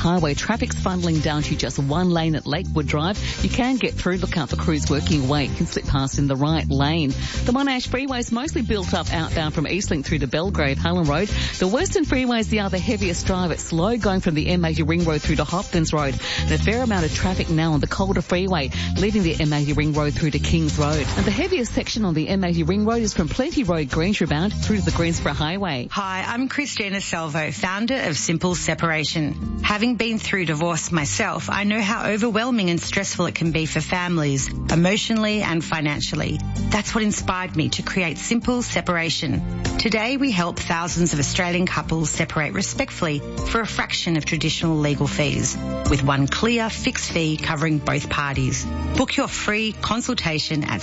Highway. Traffic's funneling down to just one lane at Lakewood Drive. You can get through. Look out for crews working away. You can slip past in the right lane. The Monash Freeway is mostly built up outbound from Eastlink through to Belgrave, Hullen Road. The Western Freeway is the other heaviest drive. It's slow going from the M80 Ring Road through to Hopkins Road. And a fair amount of traffic now on the Calder Freeway, leaving the M80 Ring Road through to Kings Road. And the heaviest section on the M80 Ring Road is from Plenty Road, Greensborough bound through to the Greensborough Highway. Hi, I'm Christina Salvo, founder of Simple Separation. Having been through divorce myself, I know how overwhelming and stressful it can be for families, emotionally and financially. That's what inspired me to create Simple Separation. Today we help thousands of Australian couples separate respectfully for a fraction of traditional legal fees, with one clear fixed fee covering both parties. Book your free consultation at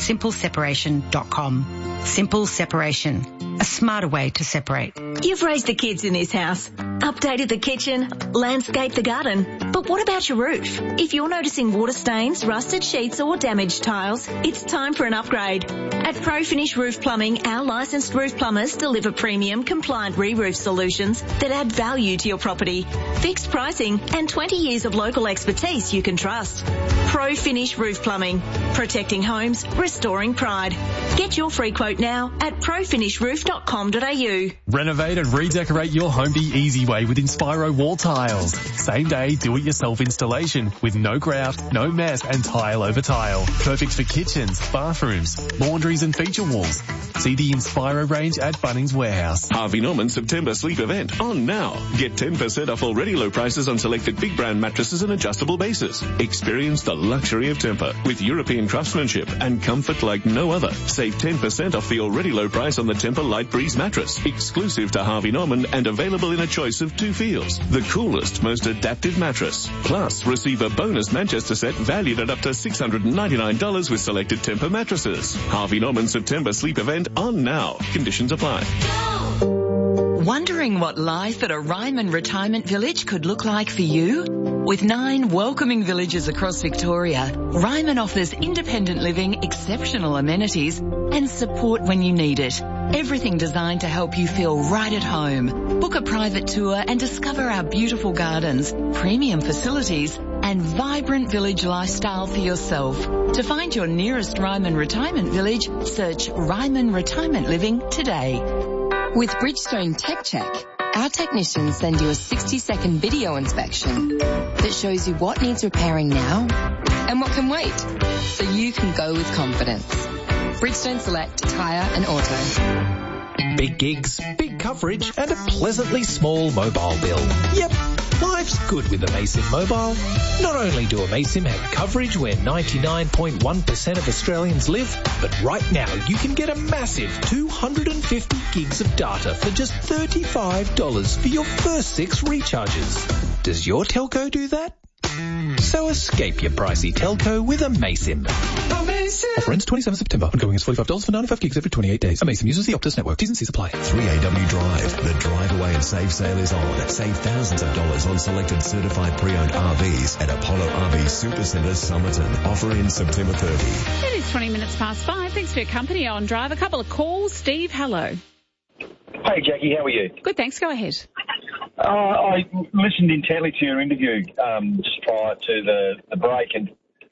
simpleseparation.com. Simple Separation, a smarter way to separate. You've raised the kids in this house, updated the kitchen, landscaped the garden. But what about your roof? If you're noticing water stains, rusted sheets or damaged tiles, it's time for an upgrade. At ProFinish Roof Plumbing, our licensed roof plumbers deliver premium compliant re-roof solutions that add value to your property. Fixed pricing and 20 years of local expertise you can trust. ProFinish Roof Plumbing, protecting homes, restoring pride. Get your free quote now at profinishroof.com.au. Renovate and redecorate your home the easy way with Inspiro Wall Tiles. Same day, do-it-yourself installation with no grout, no mess and tile over tile. Perfect for kitchens, bathrooms, laundries and feature walls. See the Inspiro range at Bunnings Warehouse. Harvey Norman September sleep event on now. Get 10% off already low prices on selected big brand mattresses and adjustable bases. Experience the luxury of Tempur with European craftsmanship and comfort like no other. Save 10% off the already low price on the Tempur Light Breeze mattress, exclusive to Harvey Norman and available in a choice of 2 feels. The coolest, most adaptive mattress. Plus, receive a bonus Manchester set valued at up to $699 with selected Tempur mattresses. Harvey Norman September sleep event on now. Conditions apply. Wondering what life at a Ryman Retirement Village could look like for you? With 9 welcoming villages across Victoria, Ryman offers independent living, exceptional amenities and support when you need it. Everything designed to help you feel right at home. Book a private tour and discover our beautiful gardens, premium facilities and vibrant village lifestyle for yourself. To find your nearest Ryman Retirement Village, search Ryman Retirement Living today. With Bridgestone Tech Check, our technicians send you a 60-second video inspection that shows you what needs repairing now and what can wait, so you can go with confidence. Bridgestone Select Tyre and Auto. Big gigs, big coverage and a pleasantly small mobile bill. Yep, life's good with Amaysim Mobile. Not only do Amaysim have coverage where 99.1% of Australians live, but right now you can get a massive 250 gigs of data for just $35 for your first 6 recharges. Does your telco do that? So escape your pricey telco with Amaysim. Offer ends 27 September. Ongoing is $45 for 95 gigs every 28 days. Amaysim uses the Optus network. T's and C's apply. 3AW Drive. The Drive Away and Save sale is on. Save thousands of dollars on selected certified pre-owned RVs at Apollo RV Supercentre Somerton. Offer ends September 30. It is 20 minutes past 5. Thanks for your company on Drive. A couple of calls. Steve, hello. Hey, Jackie. How are you? Good, thanks. Go ahead. I listened intently to your interview just prior to the break, and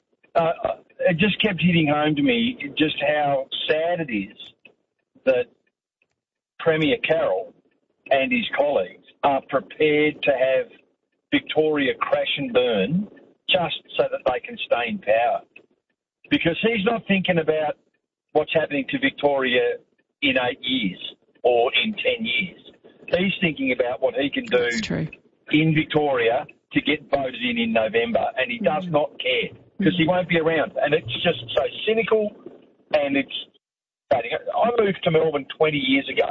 it just kept hitting home to me just how sad it is that Premier Carroll and his colleagues are prepared to have Victoria crash and burn just so that they can stay in power. Because he's not thinking about what's happening to Victoria in 8 years or in 10 years. He's thinking about what he can do in Victoria to get voted in November, and he does not care because he won't be around. And it's just so cynical, and it's... I moved to Melbourne 20 years ago,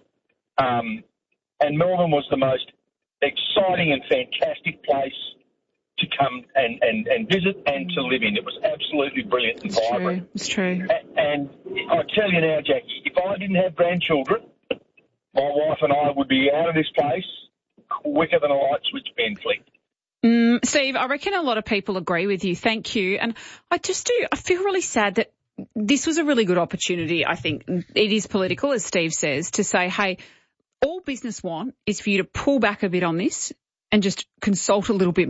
and Melbourne was the most exciting and fantastic place to come and visit and to live in. It was absolutely brilliant and vibrant. It's true. And I tell you now, Jackie, if I didn't have grandchildren, my wife and I would be out of this place quicker than a light switch been flicked. Steve, I reckon a lot of people agree with you. Thank you. And I feel really sad that this was a really good opportunity. I think it is political, as Steve says, to say, hey, all business want is for you to pull back a bit on this and just consult a little bit